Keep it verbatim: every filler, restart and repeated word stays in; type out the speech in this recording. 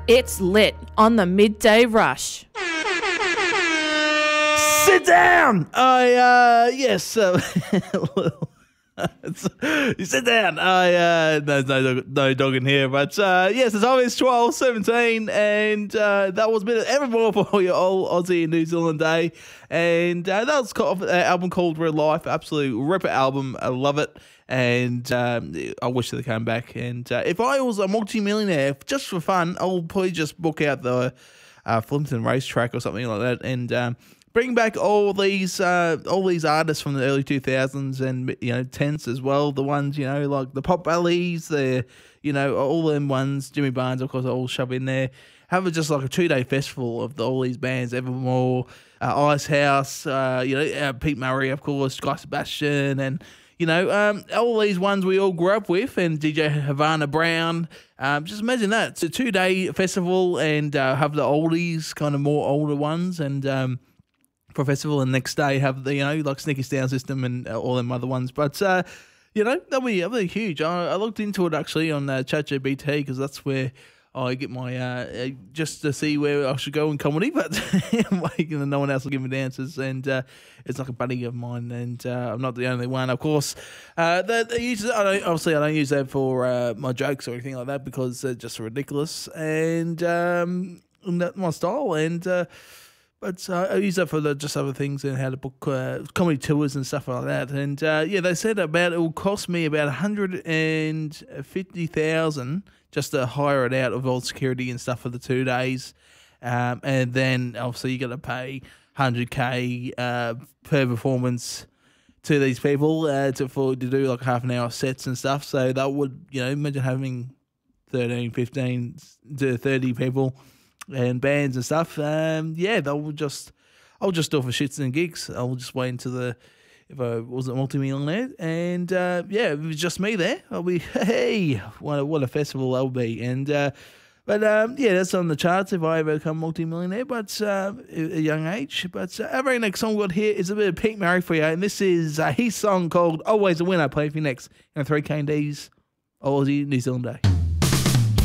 It's lit on the midday rush. Sit down. I uh yes. Uh, you sit down. I uh there's no dog, no dog in here, but uh yes, it's always twelve seventeen, and uh, that was a bit of Evermore for your old Aussie and New Zealand day, and uh, that was called, uh, album called Real Life. Absolute ripper album. I love it. And um, I wish they came back. And uh, if I was a multi-millionaire, just for fun, I'll probably just book out the uh, Flimpton racetrack or something like that, and um, bring back all these uh, all these artists from the early two thousands and you know tens as well. The ones you know like the Pop Valleys, the you know all them ones. Jimmy Barnes, of course, I'll shove in there. Have it just like a two day festival of the, all these bands: Evermore, uh, Icehouse, uh, you know uh, Pete Murray, of course, Guy Sebastian, and. You know, um, all these ones we all grew up with, and D J Havana Brown. Um, just imagine that. It's a two-day festival, and uh, have the oldies, kind of more older ones, and um, for a festival, and next day have the, you know, like Sneaky Sound System and uh, all them other ones. But, uh, you know, that'll be, that'll be huge. I, I looked into it, actually, on uh, ChatGPT, because that's where I get my, uh, just to see where I should go in comedy, but no one else will give me the answers, and uh, it's like a buddy of mine, and uh, I'm not the only one, of course. Uh, they, they use, I don't, obviously, I don't use that for uh, my jokes or anything like that, because they're just ridiculous, and um, that's my style, and uh, but uh, I use that for the, just other things, and how to book uh, comedy tours and stuff like that, and uh, yeah, they said about it will cost me about one hundred fifty thousand dollars just to hire it out of all security and stuff for the two days. Um, and then, obviously, you got to pay one hundred K uh, per performance to these people uh, to, for, to do, like, half an hour sets and stuff. So that would, you know, imagine having thirteen, fifteen to thirty people and bands and stuff. Um, yeah, they'll just, I'll just do it for shits and gigs. I'll just wait until the... If I wasn't multi-millionaire, and uh, yeah, if it was just me there, I'll be, hey, what a, what a festival that'll be. And uh, but um, yeah, that's on the charts if I ever become multi-millionaire, but uh, at a young age. But uh, our very next song we got here is a bit of Pete Murray for you, and this is uh, his song called Always a Winner. Play for you next in three K Ds Aussie New Zealand Day.